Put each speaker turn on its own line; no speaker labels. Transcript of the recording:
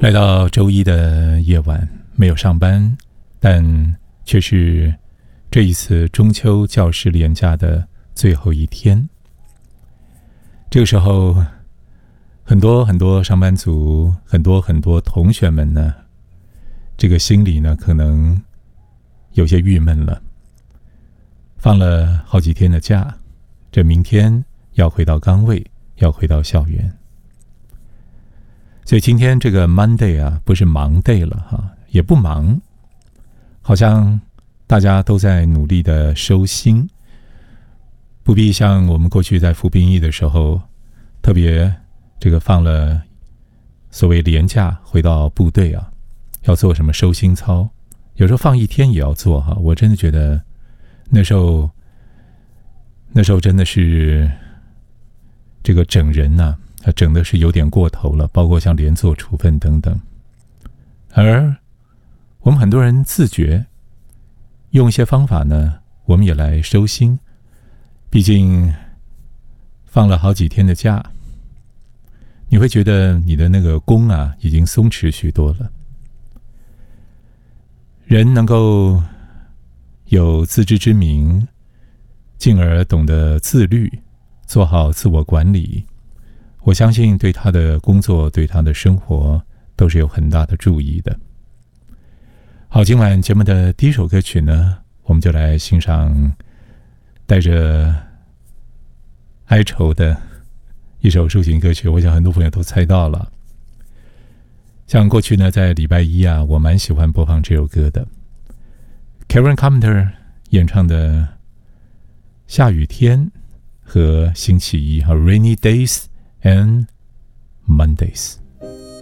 来到周一的夜晚，没有上班，但却是这一次中秋教师连假的最后一天。这个时候，很多上班族，很多同学们呢，这个心里呢可能有些郁闷了。放了好几天的假，这明天要回到岗位，要回到校园。所以今天这个 Monday 啊，不是忙 day 了哈，也不忙，好像大家都在努力的收心，不必像我们过去在服兵役的时候，特别这个放了所谓连假回到部队啊，要做什么收心操，有时候放一天也要做哈。我真的觉得那时候真的是这个整人啊，整的是有点过头了，包括像连坐处分等等。而我们很多人自觉用一些方法呢，我们也来收心，毕竟放了好几天的假，你会觉得你的那个弓啊已经松弛许多了。人能够有自知之明，进而懂得自律，做好自我管理，我相信对他的工作，对他的生活都是有很大的注意的。好，今晚节目的第一首歌曲呢，我们就来欣赏带着哀愁的一首抒情歌曲。我想很多朋友都猜到了，像过去呢，在礼拜一啊，我蛮喜欢播放这首歌的 Karen Carpenter 演唱的下雨天和星期一和 Rainy Days and Mondays。